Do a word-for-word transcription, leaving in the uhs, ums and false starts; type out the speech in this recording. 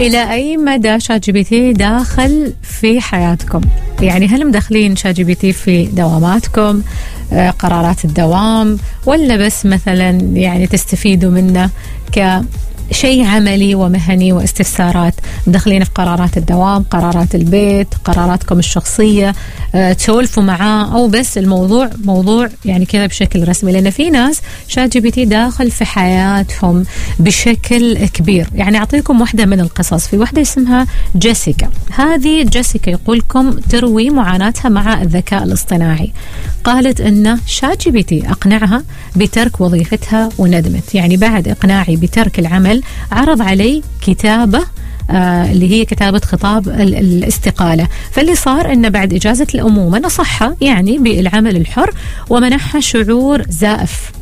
إلى أي مدى شات جي بي تي داخل في حياتكم؟ يعني هل مدخلين شات جي بي تي في دواماتكم، آه، قرارات الدوام، ولا بس مثلا يعني تستفيدوا منه كشيء عملي ومهني واستفسارات؟ مدخلين في قرارات الدوام، قرارات البيت، قراراتكم الشخصية، أه تسولفوا معاه، أو بس الموضوع موضوع يعني كذا بشكل رسمي؟ لأن في ناس شات جي بي تي داخل في حياتهم بشكل كبير. يعني أعطيكم واحدة من القصص. في واحدة اسمها جيسيكا. هذه جيسيكا يقولكم تروي معاناتها مع الذكاء الاصطناعي. قالت إن شات جي بي تي أقنعها بترك وظيفتها وندمت. يعني بعد إقناعي بترك العمل عرض علي كتابة آه اللي هي كتابة خطاب الاستقالة. فاللي صار إنه بعد إجازة الأمومة نصحها يعني بالعمل الحر ومنحها شعور زائف